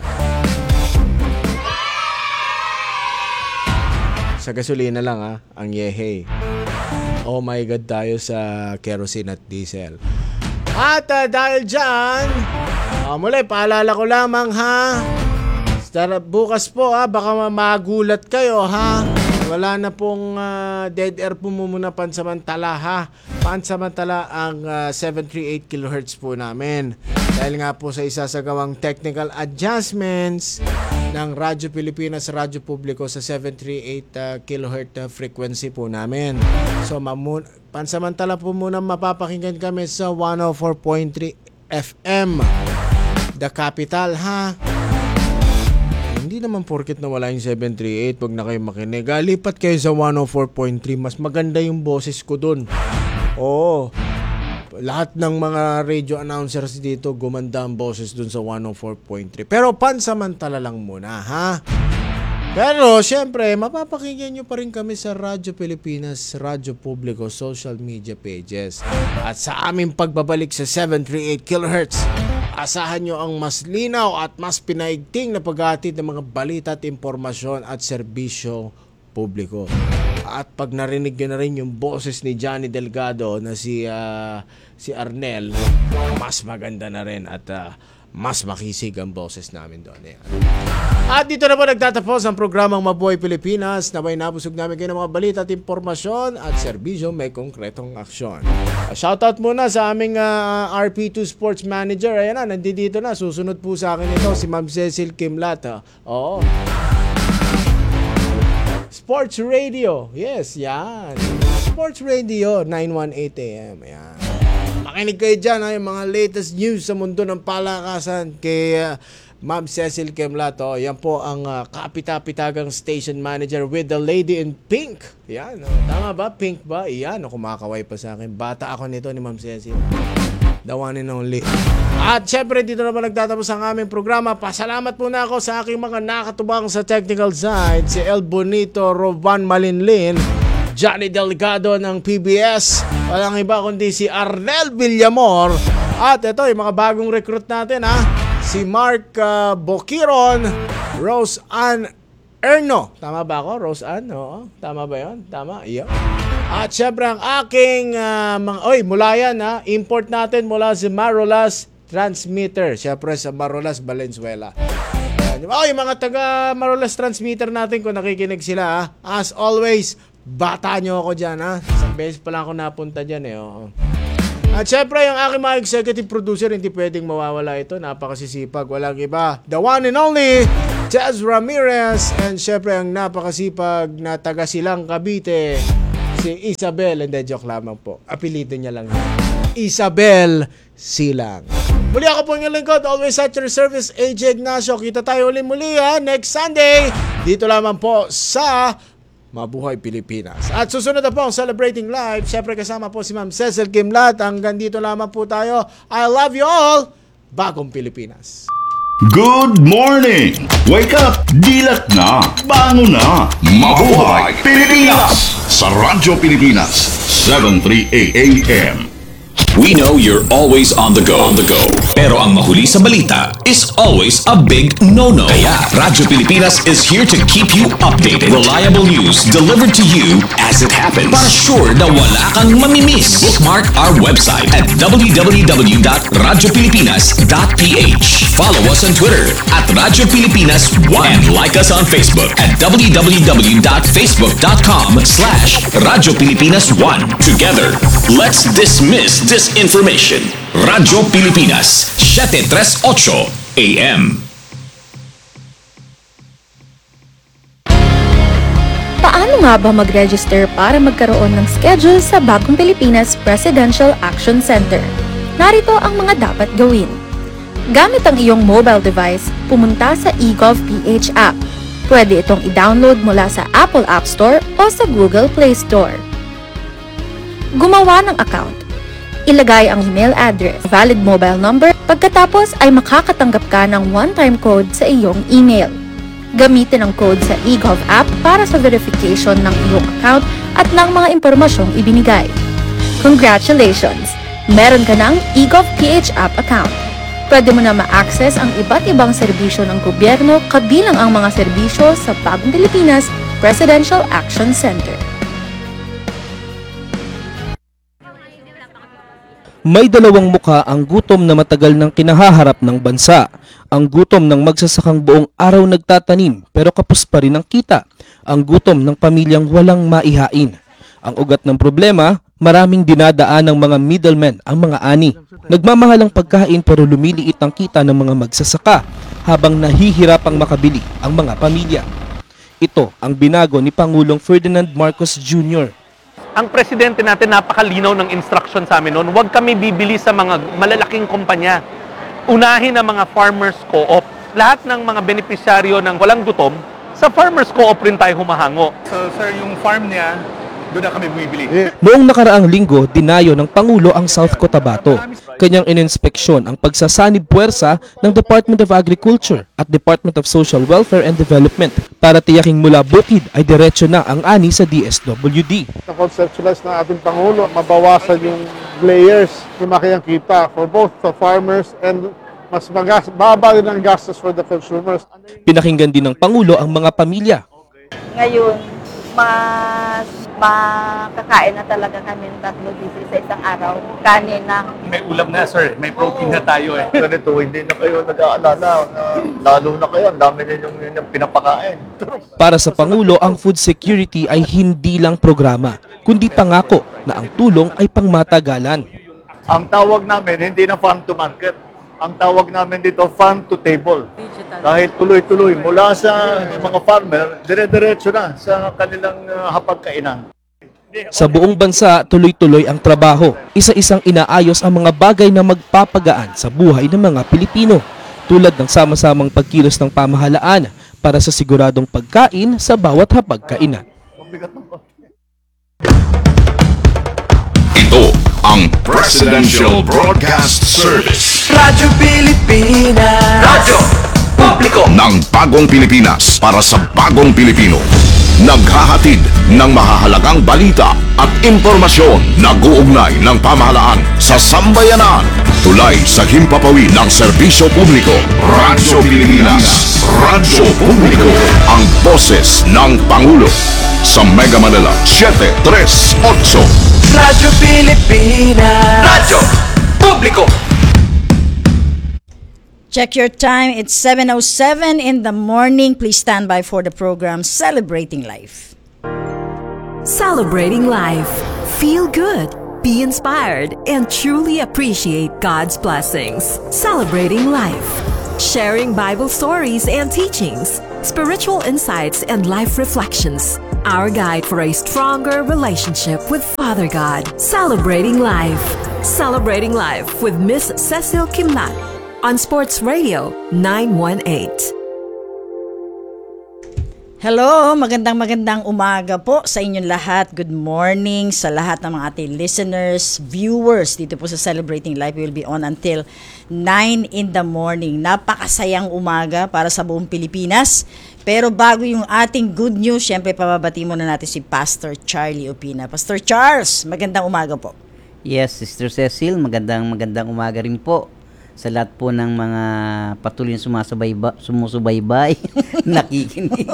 Sa gasolina lang ha, ang yehey. Oh my God tayo sa kerosene at diesel. At uh, dahil dyan, uh, muli, paalala ko lamang ha, bukas po ha, baka magulat kayo ha. Wala na pong uh, dead air po muna pansamantala ha. Pansamantala ang uh, seven thirty-eight kilohertz po namin. Dahil nga po sa isa sa gawang technical adjustments ng Radyo Pilipinas, Radyo Publiko sa seven thirty-eight uh, kilohertz uh, frequency po namin. So mamun- pansamantala po muna mapapakinggan kami sa one oh four point three F M. The Capital ha. Hindi naman porket na wala yung seven thirty-eight, wag na kayo makinig. Lipat kayo sa one oh four point three, mas maganda yung boses ko dun. Oo. Lahat ng mga radio announcers dito, gumanda ang boses dun sa one oh four point three. Pero pansamantala lang muna, ha? Pero, syempre, mapapakinggan nyo pa rin kami sa Radyo Pilipinas, Radyo Publiko, social media pages. At sa aming pagbabalik sa seven thirty-eight kilohertz, asahan nyo ang mas linaw at mas pinaigting na paghatid ng mga balita at impormasyon at serbisyo publiko. At pag narinig nyo na rin yung boses ni Johnny Delgado na si, uh, si Arnel, mas maganda na rin at uh, mas makisig ang boses namin doon. Ayan. At dito na po nagtatapos ang programang Mabuhay Pilipinas na may nabusog namin kayo ng mga balita at impormasyon at serbisyo may konkretong aksyon. Uh, shoutout muna sa aming uh, R P two Sports Manager. Ayan na, nandito na. Susunod po sa akin ito si Ma'am Cecil Kimlat. Uh. Oo. Sports Radio. Yes, yan. Sports Radio, nine eighteen A M. Ayan. Makinig kayo dyan ha, yung mga latest news sa mundo ng palakasan kay uh, Ma'am Cecil Kimlato. Yan po ang uh, kapita-pitagang station manager with the lady in pink. Yan. Oh. Tama ba? Pink ba? Yan. Oh, kumakaway pa sa akin. Bata ako nito ni Ma'am Cecil. The one and only. At syempre dito naman nagtatapos ang aming programa. Pasalamat muna ako sa aking mga nakatubang sa technical side. Si El Bonito Rovan Malinlin, Johnny Delgado ng P B S, walang iba kundi si Arnel Villamor. At ito yung mga bagong recruit natin ha. Si Mark uh, Boquiron, Rose Ann Erno. Tama ba ako? Rose Ann? Oo. Tama ba yun? Tama? Iya. At syempre ang aking uh, mga, oy, mula yan ha. Import natin mula si Marolas Transmitter. Syempre sa Marolas, Valenzuela. Oh, yung mga taga Marolas Transmitter natin kung nakikinig sila ha. As always, Bata nyo ako dyan, ha? Isang beses pa lang ako napunta dyan, eh. Oo. At syempre, yung aking mga executive producer, hindi pwedeng mawawala ito. Napakasisipag, walang iba. The one and only, Jazz Ramirez. And syempre, ang napakasipag na taga Silang Cavite, si Isabel. Hindi, joke lamang po. Apelido niya lang. Isabel Silang. Muli ako po yung lingkod, always at your service, A J Ignacio. Kita tayo ulit muli ha, next Sunday. Dito lamang po sa Mabuhay Pilipinas. At susunod na po ang Celebrating Life. Siyempre kasama po si Ma'am Cecil Kimlat. Hanggang dito lamang po tayo. I love you all. Bagong Pilipinas. Good morning! Wake up! Dilat na! Bangon na! Mabuhay Pilipinas! Sa Radyo Pilipinas, seven thirty-eight A M. We know you're always on the go. On the go. Pero ang mahuli sa balita is always a big no-no. Kaya Radyo Pilipinas is here to keep you updated. Reliable news delivered to you as it happens. Para sure na wala kang mamimiss. Bookmark our website at w w w dot radyo pilipinas dot p h. Follow us on Twitter at Radyo Pilipinas one. And like us on Facebook at w w w dot facebook dot com slash Radyo Pilipinas one. Together, let's dismiss this information. Radyo Pilipinas, seven thirty-eight A M. Paano nga ba mag-register para magkaroon ng schedule sa Bagong Pilipinas Presidential Action Center? Narito ang mga dapat gawin. Gamit ang iyong mobile device, pumunta sa eGovPH app. Pwede itong i-download mula sa Apple App Store o sa Google Play Store. Gumawa ng account. Ilagay ang email address, valid mobile number, pagkatapos ay makakatanggap ka ng one-time code sa iyong email. Gamitin ang code sa eGov app para sa verification ng iyong account at ng mga impormasyong ibinigay. Congratulations! Meron ka ng eGovPH app account. Pwede mo na ma-access ang iba't ibang serbisyo ng gobyerno kabilang ang mga serbisyo sa Bagong Pilipinas Presidential Action Center. May dalawang mukha ang gutom na matagal nang kinahaharap ng bansa. Ang gutom ng magsasakang buong araw nagtatanim pero kapos pa rin ang kita. Ang gutom ng pamilyang walang maihain. Ang ugat ng problema, maraming dinadaan ng mga middlemen ang mga ani. Nagmamahal ang pagkain pero lumiliit ang kita ng mga magsasaka habang nahihirapang makabili ang mga pamilya. Ito ang binago ni Pangulong Ferdinand Marcos Junior Ang presidente natin napakalinaw ng instruction sa amin noon, huwag kami bibili sa mga malalaking kumpanya. Unahin ang mga farmers co-op. Lahat ng mga benepisyaryo ng walang gutom, sa farmers co-op rin tayo humahango. So sir, yung farm niya, doon na kami bumibili. Noong nakaraang linggo, dinayo ng Pangulo ang South Cotabato. Kanyang ininspeksyon ang pagsasanib puwersa ng Department of Agriculture at Department of Social Welfare and Development para tiyaking mula bukid ay diretso na ang ani sa D S W D. Na-conceptualize ng ating Pangulo, mabawasan yung layers, lumaki ang kita for both the farmers and mas magas, baba din ang gastos for the consumers. Pinakinggan din ng Pangulo ang mga pamilya. Ngayon, mas makakain na talaga kami ng tatlo dito sa isang araw. Kanin na. May ulam na sir, may protein na tayo eh. Ganito, hindi na kayo nag-aalala. Uh, lalo na kayo, ang dami na yung, yung pinapakain. Para sa Pangulo, ang food security ay hindi lang programa, kundi pangako na ang tulong ay pangmatagalan. Ang tawag namin, hindi na farm to market. Ang tawag namin dito, farm to table. Dahil tuloy-tuloy, mula sa mga farmer, dire-diretso na sa kanilang uh, hapagkainan. Sa buong bansa, tuloy-tuloy ang trabaho. Isa-isang inaayos ang mga bagay na magpapagaan sa buhay ng mga Pilipino, tulad ng sama-samang pagkilos ng pamahalaan para sa siguradong pagkain sa bawat hapagkainan. Ito ang Presidential Broadcast Service. Radyo Pilipinas. Radyo Publiko ng Bagong Pilipinas para sa Bagong Pilipino. Naghahatid ng mahahalagang balita at impormasyon na guugnay ng pamahalaan sa sambayanan. Tulay sa himpapawid ng serbisyo publiko. Radyo Pilipinas. Radyo Publiko. Ang boses ng Pangulo. Sa Mega Manila, seven thirty-eight. Radyo Pilipinas. Radyo Publiko. Check your time. It's seven oh seven in the morning. Please stand by for the program Celebrating Life. Celebrating life. Feel good. Be inspired and truly appreciate God's blessings. Celebrating life. Sharing Bible stories and teachings, spiritual insights, and life reflections. Our guide for a stronger relationship with Father God. Celebrating life. Celebrating life with Miss Cecil Kimlat on Sports Radio nine one eight. Hello, magandang magandang umaga po sa inyong lahat. Good morning sa lahat ng mga ating listeners, viewers dito po sa Celebrating Life. We will be on until nine in the morning. Napakasayang umaga para sa buong Pilipinas. Pero bago yung ating good news, syempre pababati muna natin si Pastor Charlie Opina. Pastor Charles, magandang umaga po. Yes, Sister Cecil, magandang magandang umaga rin po sa lahat po ng mga patuloy na sumasabay- sumusubaybay, nakikinig,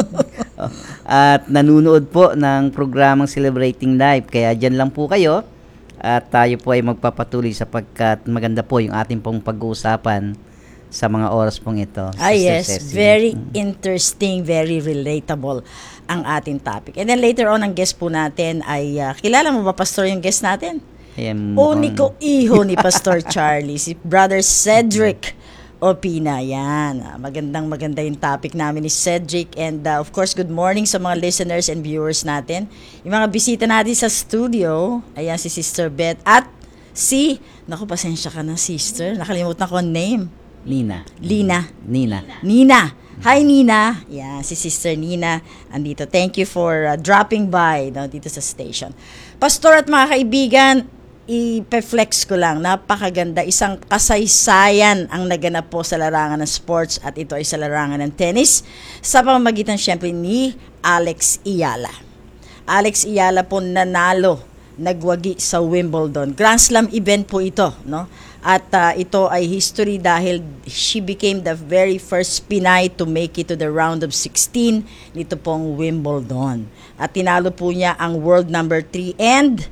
at nanunood po ng programang Celebrating Life. Kaya dyan lang po kayo at tayo po ay magpapatuloy sapagkat maganda po yung ating pong pag-uusapan sa mga oras pong ito. Ah, Sister yes, Cecil. very interesting, very relatable ang ating topic. And then later on, ang guest po natin ay, uh, kilala mo ba, Pastor, yung guest natin? Ayan, Uniko iho ni Pastor Charlie, si Brother Cedric Opina. Yan, ah, magandang maganda yung topic namin ni Cedric. And uh, of course, good morning sa mga listeners and viewers natin. Yung mga bisita natin sa studio, ayan si Sister Beth at si, naku, pasensya ka na, sister, nakalimutan ko ang name. Nina. Lina. Nina. Nina. Hi, Nina. Yan, si Sister Nina andito. Thank you for uh, dropping by no, dito sa station. Pastor at mga kaibigan, i-flex ko lang, napakaganda. Isang kasaysayan ang naganap po sa larangan ng sports at ito ay sa larangan ng tennis sa pamamagitan syempre ni Alex Iyala. Alex Iyala po nanalo, nagwagi sa Wimbledon. Grand Slam event po ito, no? At uh, ito ay history dahil she became the very first Pinay to make it to the round of sixteen nito pong Wimbledon. At tinalo po niya ang world number three and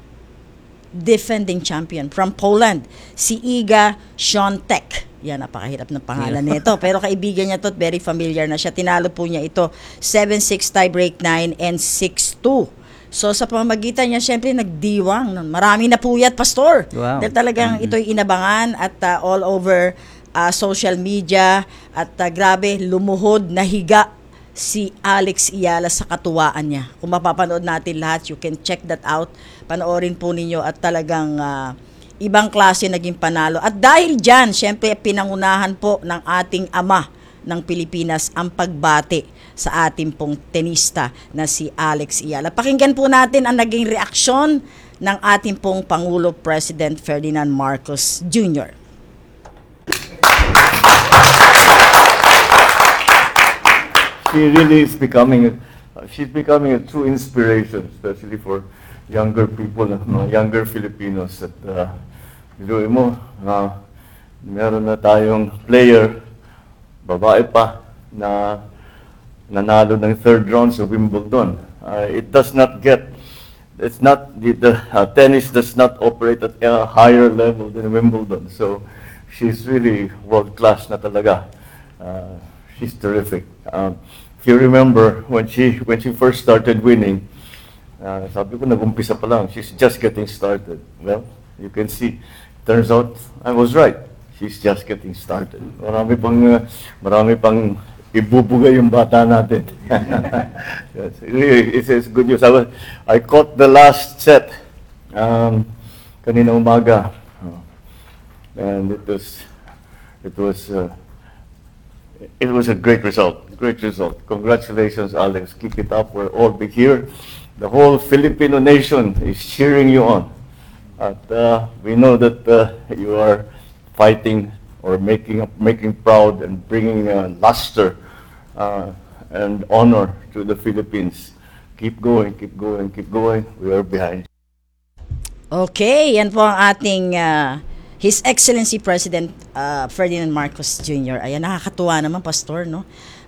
defending champion from Poland, si Iga Świątek. Yan, napakahirap ng pangalan nito. Pero kaibigan niya to at very familiar na siya. Tinalo po niya ito seven six, tie-break nine, and six two. So sa pamamagitan niya, syempre nagdiwang. Marami na puyat, Pastor. Wow. Dahil talagang mm-hmm. ito'y inabangan at uh, all over uh, social media. At uh, grabe, lumuhod, nahiga si Alex Iyala sa katuwaan niya. Kung mapapanood natin lahat, you can check that out. Panoorin po ninyo at talagang uh, ibang klase naging panalo. At dahil dyan, syempre pinangunahan po ng ating ama ng Pilipinas ang pagbati sa ating pong tenista na si Alex Iyala. Pakinggan po natin ang naging reaksyon ng ating pong Pangulo President Ferdinand Marcos Junior She really is becoming, a, she's becoming a true inspiration, especially for younger people, mga younger Filipinos. At uh, biruin mo, uh, meron na tayong player, babae pa, na nanalo ng third round sa Wimbledon. Uh, it does not get, it's not, the, the uh, tennis does not operate at a higher level than Wimbledon. So she's really world-class na talaga. Uh, she's terrific. Um, if you remember, when she when she first started winning, uh, sabi ko, nag-umpisa pa lang, she's just getting started. Well, you can see, turns out, I was right. She's just getting started. Marami pang, uh, marami pang ibubuga yung bata natin. Yes, really, it's, it's good news. I, was, I caught the last set um, kanina umaga. And it was, it was, uh, it was a great result. Great result. Congratulations, Alex. Keep it up. We're all be here. The whole Filipino nation is cheering you on. At uh, we know that uh, you are fighting or making making proud and bringing uh, luster uh, and honor to the Philippines. Keep going, keep going, keep going. We are behind. Okay, yan po ang ating uh, His Excellency President uh, Ferdinand Marcos Junior Ayan, nakakatuwa naman, Pastor, no?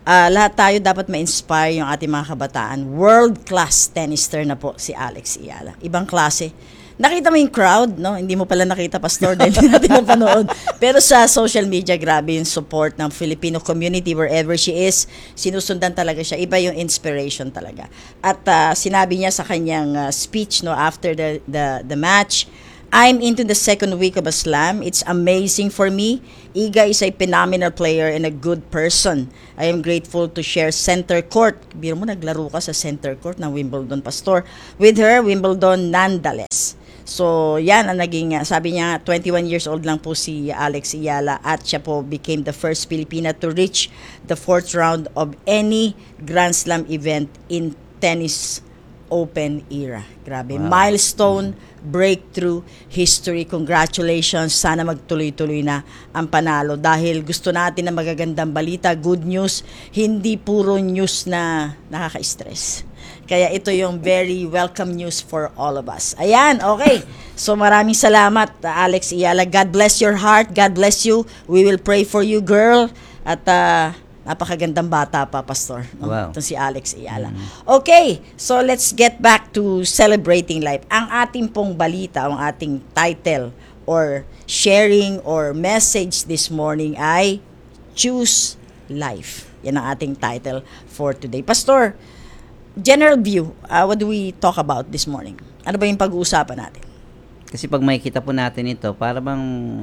Ah, lahat tayo dapat ma-inspire yung ating mga kabataan. World-class tennister na po si Alex Eala. Ibang klase. Nakita mo yung crowd, no? Hindi mo pala nakita, Pastor, dahil hindi natin napanood. Pero sa social media, grabe yung support ng Filipino community wherever she is. Sinusundan talaga siya. Iba yung inspiration talaga. At uh, sinabi niya sa kanyang uh, speech no after the, the, the match, I'm into the second week of a slam. It's amazing for me. Iga is a phenomenal player and a good person. I am grateful to share center court. Biro mo, naglaro ka sa center court ng Wimbledon, Pastor. With her, Wimbledon nonetheless. So, yan ang naging, sabi niya, twenty-one years old lang po si Alex Eala at siya po became the first Filipina to reach the fourth round of any Grand Slam event in tennis open era. Grabe. Wow. Milestone, breakthrough, history. Congratulations. Sana magtuloy-tuloy na ang panalo dahil gusto natin na magagandang balita, good news, hindi puro news na nakaka-stress. Kaya ito yung very welcome news for all of us. Ayan, okay. So maraming salamat, Alex Eala. God bless your heart. God bless you. We will pray for you, girl. At uh, napakagandang bata pa, Pastor. No? Wow. Ito si Alex Eala. Okay, so let's get back to celebrating life. Ang ating pong balita, ang ating title or sharing or message this morning ay Choose Life. Yan ang ating title for today. Pastor, general view, uh, what do we talk about this morning? Ano ba yung pag-uusapan natin? Kasi pag makikita po natin ito, para bang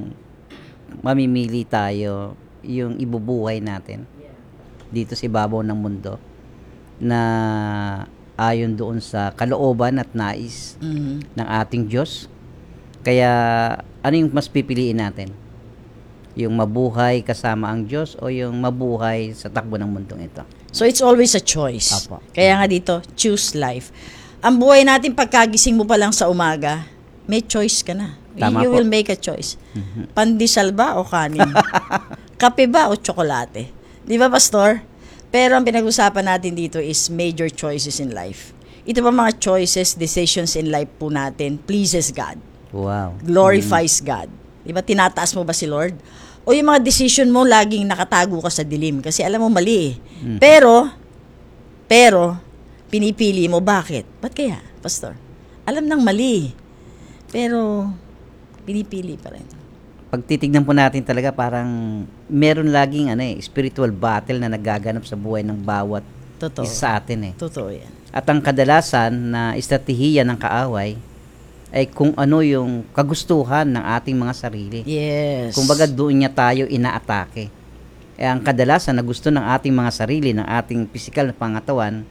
mamimili tayo yung ibubuhay natin dito sa ibabaw ng mundo na ayon doon sa kalooban at nais Mhm. ng ating Diyos. Kaya ano yung mas pipiliin natin? Yung mabuhay kasama ang Diyos o yung mabuhay sa takbo ng mundong ito? So it's always a choice. Apo. Kaya nga dito, choose life. Ang buhay natin, pagkagising mo pa lang sa umaga, may choice ka na. Tama you po. will make a choice. Mhm. Pandesal ba o kanin? Kape ba o tsokolate? Di ba, Pastor? Pero ang pinag-usapan natin dito is major choices in life. Ito ba mga choices, decisions in life po natin pleases God? Wow. Glorifies God. Di ba, tinataas mo ba si Lord? O yung mga decision mo, laging nakatago ka sa dilim kasi alam mo mali eh. Mm. Pero, pero, pinipili mo, bakit? Ba't kaya, Pastor? Alam nang mali, pero pinipili pa rin. Pag titignan po natin talaga, parang meron laging ano eh, spiritual battle na nagaganap sa buhay ng bawat Totoo. isa sa atin eh. Totoo yan. At ang kadalasan na estratehiya ng kaaway ay kung ano yung kagustuhan ng ating mga sarili. Yes. Kumbaga doon niya tayo inaatake. Eh, ang kadalasan na gusto ng ating mga sarili, ng ating pisikal na pangatawan,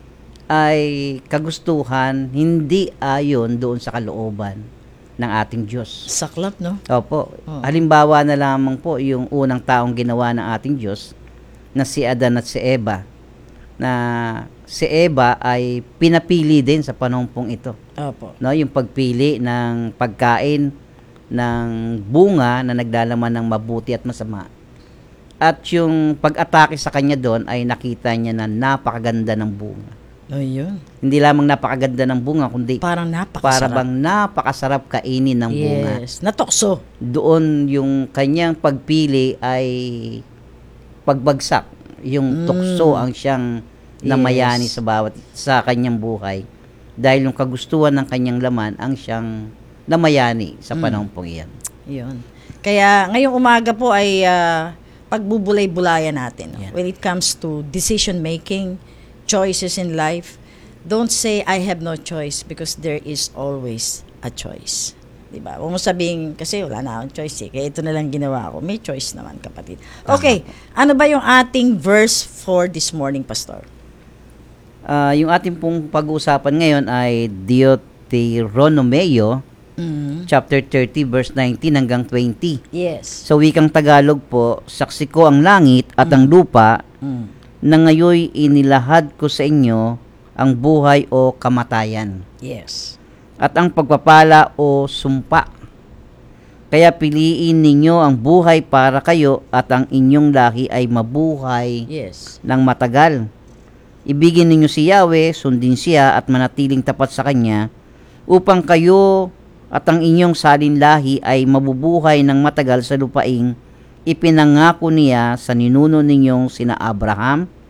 ay kagustuhan hindi ayon doon sa kalooban ng ating Diyos. Saklap, no? Opo. Oh. Halimbawa na lamang po yung unang taong ginawa ng ating Diyos na si Adan at si Eva, na si Eva ay pinapili din sa panahon pong ito. Opo. No, yung pagpili ng pagkain ng bunga na naglalaman ng mabuti at masama. At yung pag-atake sa kanya doon ay nakita niya na napakaganda ng bunga. Oh, yun. Hindi lamang napakaganda ng bunga, kundi parang napakasarap. para bang napakasarap kainin ng bunga. Yes. Natokso. Doon yung kanyang pagpili ay pagbagsak. Yung Mm. tukso ang siyang namayani Yes. sa bawat sa kanyang buhay. Dahil yung kagustuhan ng kanyang laman ang siyang namayani sa Mm. panahon pong iyan. Yun. Kaya ngayong umaga po ay uh, pagbubulay-bulayan natin. No? When it comes to decision making, choices in life, don't say I have no choice because there is always a choice. Diba? Huwag mo sabihin, kasi wala na akong choice eh. Kaya ito na lang ginawa ko. May choice naman, kapatid. Okay, ano ba yung ating verse for this morning, Pastor? Uh, yung ating pong pag-uusapan ngayon ay Deuteronomeo Mhm. chapter thirty verse nineteen hanggang twenty. Yes. Sa wikang Tagalog po, saksi ko ang langit at ang lupa Mm. na ngayoy inilahad ko sa inyo ang buhay o kamatayan. Yes. At ang pagpapala o sumpa. Kaya piliin ninyo ang buhay para kayo at ang inyong lahi ay mabuhay Yes. ng matagal. Ibigin ninyo si Yahweh, sundin siya at manatiling tapat sa kanya upang kayo at ang inyong salinlahi ay mabubuhay ng matagal sa lupaing ipinangako niya sa ninuno ninyong sina Abraham,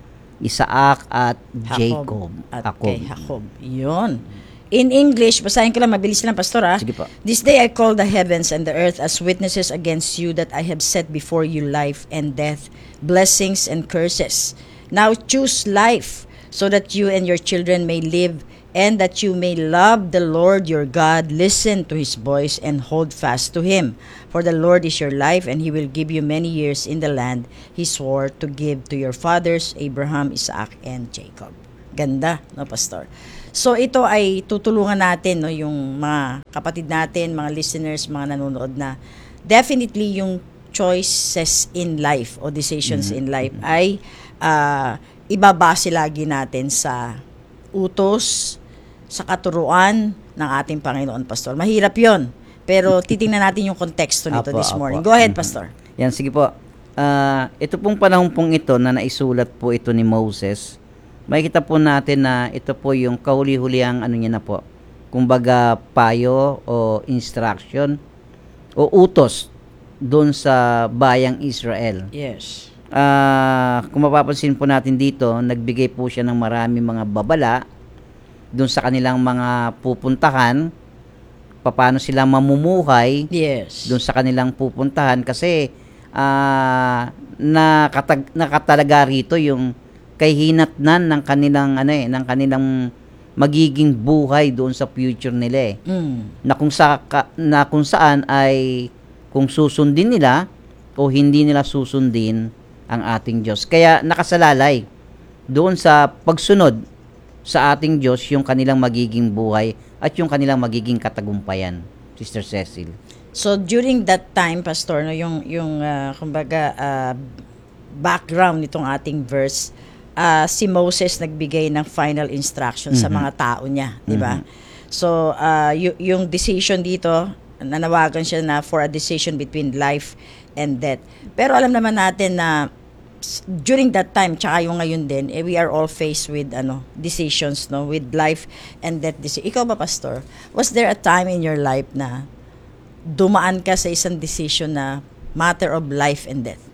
Isaac at Jacob. At kay Jacob. Yun. In English, basahin ko lang, mabilis lang, Pastor, ah. Sige po. This day I call the heavens and the earth as witnesses against you that I have set before you life and death, blessings and curses. Now choose life, so that you and your children may live, and that you may love the Lord your God, listen to His voice, and hold fast to Him. For the Lord is your life, and He will give you many years in the land He swore to give to your fathers, Abraham, Isaac, and Jacob. Ganda, no, Pastor? So ito ay tutulungan natin, no, yung mga kapatid natin, mga listeners, mga nanonood na definitely yung choices in life o decisions in life ay uh, ibabase lagi natin sa utos, sa katuruan ng ating Panginoon, Pastor. Mahirap yon, pero titingnan natin yung konteksto nito Apo, this apo. morning. Go ahead, Pastor. Yan, sige po. Ah, ito pong panahon pong ito na naisulat po ito ni Moses, makikita po natin na ito po yung kahuli-huliang ano niya na po, kumbaga payo o instruction o utos doon sa bayang Israel. Yes. Ah, kung mapapansin po natin dito, nagbigay po siya ng marami mga babala doon sa kanilang mga pupuntahan, paano sila mamumuhay yes. doon sa kanilang pupuntahan, kasi ah, nakatag, nakatalaga rito yung kahinatnan ng kanilang ano eh, ng kanilang magiging buhay doon sa future nila eh. Mm. Na kung sa ka, na kung saan ay kung susundin nila o hindi nila susundin ang ating Diyos. Kaya nakasalalay doon sa pagsunod sa ating Diyos yung kanilang magiging buhay at yung kanilang magiging katagumpayan, Sister Cecil. So during that time, Pastor, no, yung yung uh, kumbaga uh, background nitong ating verse, uh, si Moses nagbigay ng final instruction mm-hmm. sa mga tao niya, di ba? Mm-hmm. So uh, y- yung decision dito, nanawagan siya na for a decision between life and death. Pero alam naman natin na during that time, tsaka yung ngayon din, eh, we are all faced with ano decisions, no, with life and death decision. Ikaw ba, Pastor? Was there a time in your life na dumaan ka sa isang decision na matter of life and death?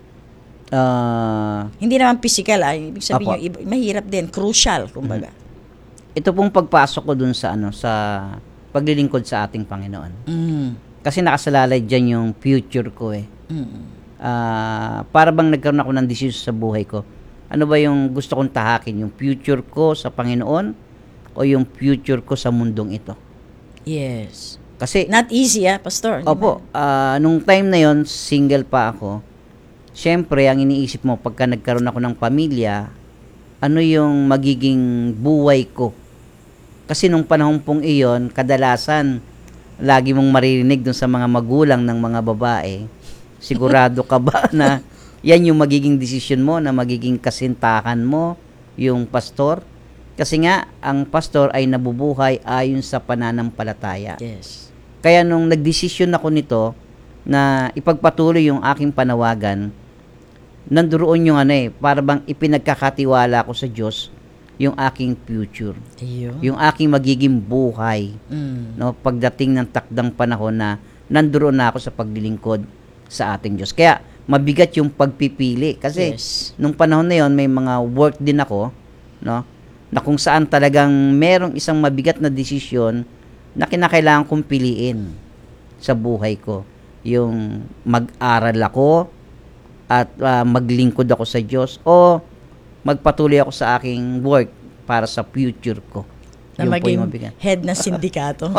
Uh, Hindi naman physical, ah. Ibig sabihin Apo. yung iba- mahirap din, crucial, kumbaga. Ito pong pagpasok ko dun sa ano sa paglilingkod sa ating Panginoon. Mm. Kasi nakasalalay diyan yung future ko eh. Mm. Ah, para bang nagkaroon ako ng decision sa buhay ko. Ano ba yung gusto kong tahakin? Yung future ko sa Panginoon o yung future ko sa mundong ito? Yes. Kasi not easy, ah, Pastor. Opo, ah, nung time na yon, single pa ako. Siyempre, ang iniisip mo pagka nagkaroon ako ng pamilya, ano yung magiging buhay ko? Kasi nung panahon pong iyon, kadalasan, lagi mong maririnig dun sa mga magulang ng mga babae, sigurado ka ba na yan yung magiging desisyon mo, na magiging kasintahan mo, yung pastor? Kasi nga, ang pastor ay nabubuhay ayon sa pananampalataya. Yes. Kaya nung nagdesisyon ako nito, na ipagpatuloy yung aking panawagan, nandoon yung ano eh, para bang ipinagkakatiwala ko sa Diyos yung aking future. Ayun. Yung aking magiging buhay. Mm. No, pagdating ng takdang panahon na nandoon na ako sa paglilingkod sa ating Diyos. Kaya mabigat yung pagpipili kasi Yes. nung panahon na yon may mga work din ako, no, na kung saan talagang merong isang mabigat na desisyon na kinakailangan kong piliin sa buhay ko. Yung mag-aral ako at uh, maglingkod ako sa Diyos o magpatuloy ako sa aking work para sa future ko. Na Yun po maging yung mabigat. head ng sindikato.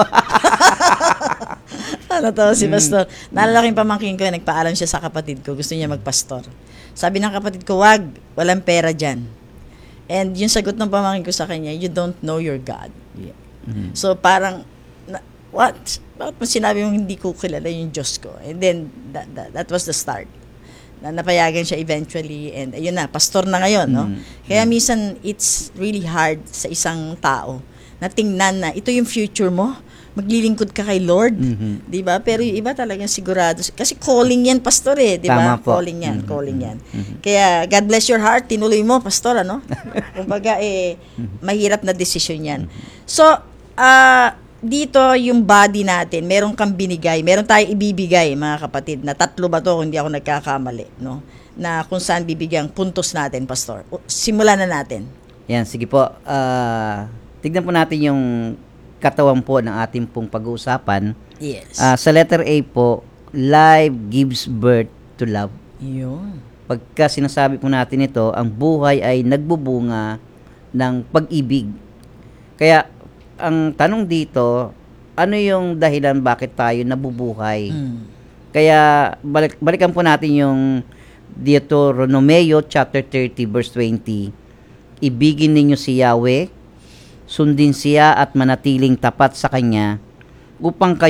Ano to, si Pastor? Naalala ko yung pamangkin ko, nagpaalam siya sa kapatid ko, gusto niya magpastor. Sabi ng kapatid ko, wag, walang pera dyan. And yung sagot ng pamangkin ko sa kanya, you don't know your God. Yeah. Mm-hmm. So parang, na, what? Bakit mo sinabi mong hindi ko kilala yung Diyos ko? And then, that, that, that was the start. Na napayagan siya eventually, and ayun na, pastor na ngayon, no? Mm-hmm. Kaya minsan, it's really hard sa isang tao na tingnan na ito yung future mo, maglilingkod ka kay Lord, Mhm. 'di ba? Pero yung iba talagang sigurado kasi calling yan, pastor eh, 'di ba? Tama po. Calling yan, Mhm. calling yan. Mhm. Kaya God bless your heart, tinuloy mo, pastor, ano? Kumbaga eh mahirap na desisyon yan. So, ah dito yung body natin, meron kang binigay, meron tayong ibibigay, mga kapatid, na tatlo ba to, kung hindi ako nagkakamali, no? Na kung saan bibigyan puntos natin, Pastor. O, simulan na natin. Yan, sige po. Ah, tignan po natin yung katawan po ng ating pong pag-uusapan. Yes. Ah, sa letter A po, life gives birth to love. Yun. Pagka sinasabi po natin ito, ang buhay ay nagbubunga ng pag-ibig. Kaya, ang tanong dito, ano yung dahilan bakit tayo nabubuhay? Mm. Kaya, balik, balikan po natin yung Deuteronomeo chapter thirty verse twenty. Ibigin ninyo si Yahweh, sundin siya at manatiling tapat sa Kanya, upang kayo